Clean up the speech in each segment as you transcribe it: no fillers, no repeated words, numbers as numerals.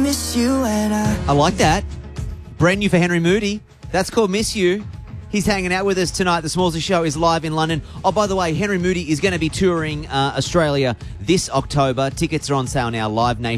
miss you and I like that. Brand new for Henry Moody. That's called Miss You. He's hanging out with us tonight. The Smallsy Show is live in London. Oh, by the way, Henry Moody is going to be touring Australia this October. Tickets are on sale now,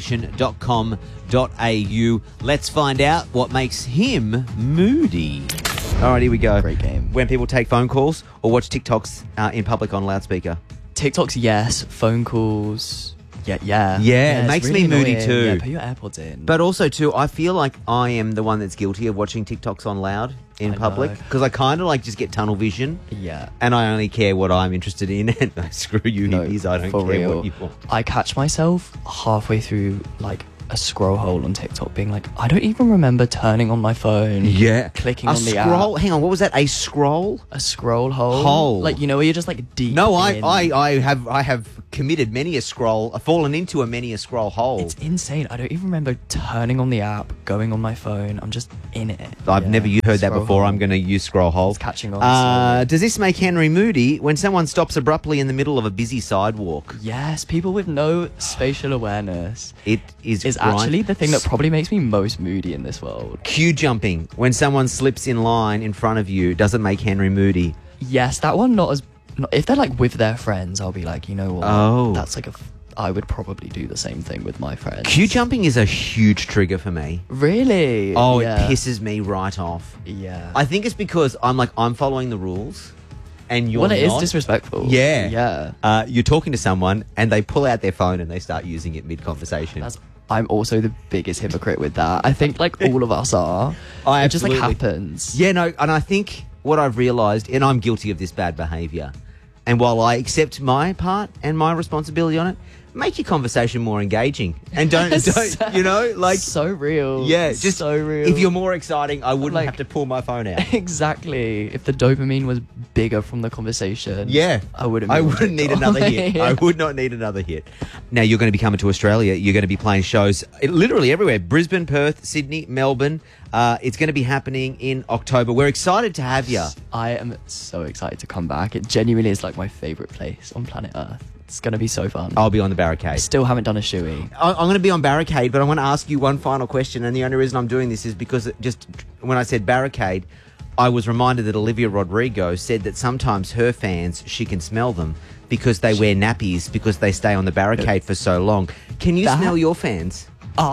livenation.com.au. Let's find out what makes him moody. All right, here we go. Great game. When people take phone calls or watch TikToks in public on loudspeaker. TikToks, yes. Phone calls, yeah. Yeah, it makes it's really me moody annoying. too. Yeah, put your AirPods in. But also, too, I feel like I am the one that's guilty of watching TikToks on loud in public because I kind of like just get tunnel vision. Yeah. And I only care what I'm interested in. And screw you, No, hippies. I don't for care real. what you want. I catch myself halfway through like a scroll hole on TikTok being like, I don't even remember turning on my phone. Yeah. Clicking a on the scroll. app. Hang on, what was that? A scroll? A scroll hole. Hole. Like, you know, where you're just like deep No, in. I have committed many a scroll, fallen into many a scroll hole. It's insane. I don't even remember turning on the app, going on my phone. I'm just in it. I've never heard that Scroll before. hole. I'm going to use scroll hole. It's catching on. Does this make Henry moody when someone stops abruptly in the middle of a busy sidewalk? Yes, people with no spatial awareness It is actually the thing that probably makes me most moody in this world. Queue jumping. When someone slips in line in front of you, does it make Henry moody? Yes, that one if they're like with their friends, I'll be like, you know what? Oh. That's like I would probably do the same thing with my friends. Queue jumping is a huge trigger for me. Really? Oh, yeah. it pisses me right off. Yeah. I think it's because I'm following the rules and you're Well, it is not. disrespectful. Yeah. Yeah. You're talking to someone and they pull out their phone and they start using it mid-conversation. I'm also the biggest hypocrite with that. I think like all of us are. I It just like absolutely- happens. Yeah, no, and I think what I've realised, and I'm guilty of this bad behaviour, and while I accept my part and my responsibility on it, make your conversation more engaging. And don't you know, like... So real. Yeah, just so real. If you're more exciting, I wouldn't Like- have to pull my phone out. Exactly. If the dopamine was bigger from the conversation, Yeah. I wouldn't need another hit. Yeah. I would not need another hit. Now, you're going to be coming to Australia. You're going to be playing shows literally everywhere. Brisbane, Perth, Sydney, Melbourne. It's going to be happening in October. We're excited to have you. I am so excited to come back. It genuinely is like my favourite place on planet Earth. It's going to be so fun. I'll be on the barricade. Still haven't done a shoey. I'm going to be on barricade, but I want to ask you one final question. And the only reason I'm doing this is because just when I said barricade, I was reminded that Olivia Rodrigo said that sometimes her fans, she can smell them because they wear nappies because they stay on the barricade for so long. Can you smell your fans?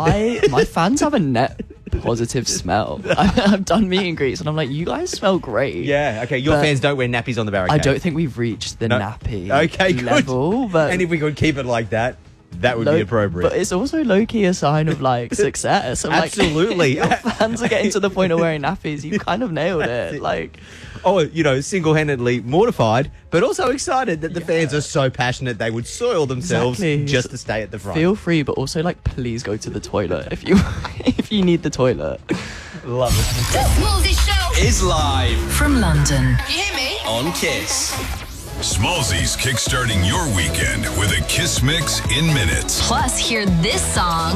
My fans have a net positive smell. I've done meet and greets and I'm like, you guys smell great. Yeah, okay. Your But fans don't wear nappies on the barricade. I don't think we've reached the nappy Okay, good. level. But And if we could keep it like that, that would be appropriate. But it's also low-key a sign of like success. I'm Absolutely. Like, your fans are getting to the point of wearing nappies. You kind of nailed it. Like, single-handedly mortified, but also excited that the fans are so passionate they would soil themselves Exactly. just to stay at the front. feel free, but also like, please go to the toilet if you if you need the toilet. Love it. The Smallsy Show is live from London. You hear me? on Kiss. Smallsy's kickstarting your weekend with a Kiss Mix in minutes. Plus, hear this song.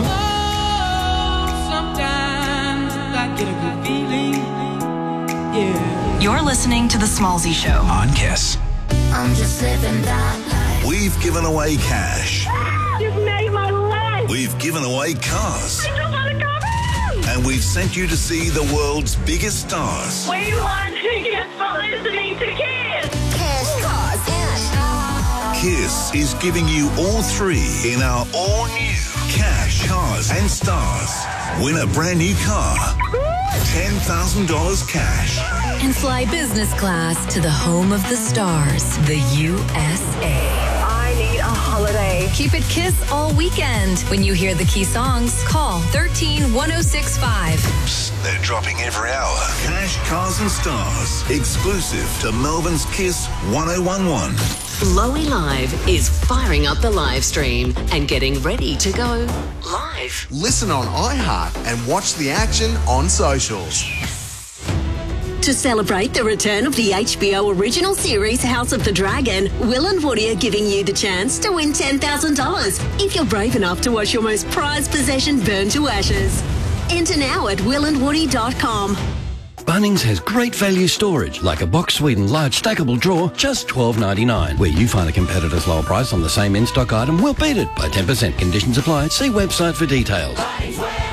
sometimes I get a good feeling. Yeah. You're listening to The Smallsy Show. On Kiss. I'm just living that life. We've given away cash. You've made my life. We've given away cars. I just want to come in. And we've sent you to see the world's biggest stars. We want tickets for listening to Kiss. Cash, cars, Kiss is giving you all three in our all-new Cash, Cars and Stars. Win a brand new car. $10,000 cash. and fly business class to the home of the stars, the USA. I need a holiday. Keep it Kiss all weekend. When you hear the key songs, call 13-1065. Psst, they're dropping every hour. Cash, Cars and Stars. Exclusive to Melbourne's Kiss 1011. Lowy Live is firing up the live stream and getting ready to go live. Listen on iHeart and watch the action on socials. To celebrate the return of the HBO original series House of the Dragon, Will and Woody are giving you the chance to win $10,000 if you're brave enough to watch your most prized possession burn to ashes. Enter now at willandwoody.com. Bunnings has great value storage, like a box Sweden large stackable drawer, just $12.99. Where you find a competitor's lower price on the same in-stock item, we'll beat it by 10%. Conditions apply. See website for details.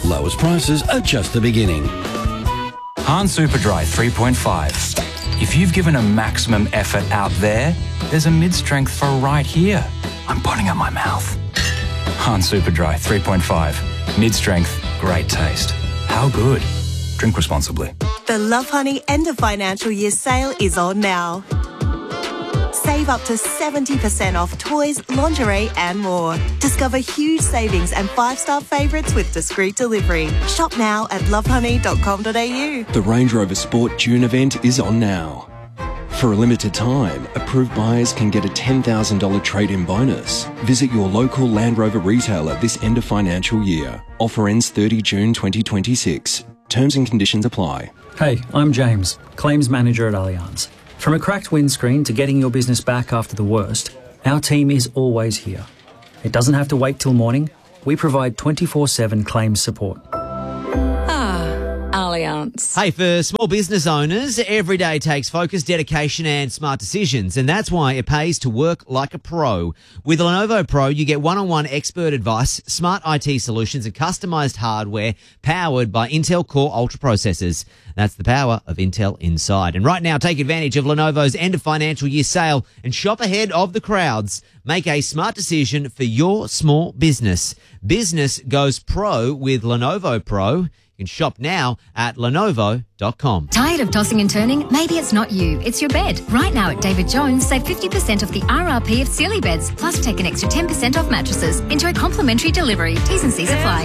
Lowest prices are just the beginning. Han Superdry 3.5. If you've given a maximum effort out there, there's a mid-strength for right here. I'm putting out my mouth. Han Superdry 3.5. Mid-strength, great taste. How good? Drink responsibly. The Love Honey end of financial year sale is on now. Save up to 70% off toys, lingerie and more. Discover huge savings and 5-star favourites with discreet delivery. Shop now at lovehoney.com.au. The Range Rover Sport June event is on now. For a limited time, approved buyers can get a $10,000 trade-in bonus. Visit your local Land Rover retailer this end of financial year. Offer ends 30 June 2026. Terms and conditions apply. Hey, I'm James, Claims Manager at Allianz. From a cracked windscreen to getting your business back after the worst, our team is always here. It doesn't have to wait till morning. We provide 24/7 claims support. Allianz. Hey, for small business owners, every day takes focus, dedication and smart decisions, and that's why it pays to work like a pro. With Lenovo Pro, you get one-on-one expert advice, smart IT solutions and customized hardware powered by Intel Core Ultra processors. That's the power of Intel Inside. And right now, take advantage of Lenovo's end of financial year sale and shop ahead of the crowds. Make a smart decision for your small business. Business goes pro with Lenovo Pro. You can shop now at Lenovo.com. Tired of tossing and turning? Maybe it's not you, it's your bed. Right now at David Jones, save 50% off the RRP of Sealy beds, plus take an extra 10% off mattresses. Enjoy complimentary delivery. T's and C's apply.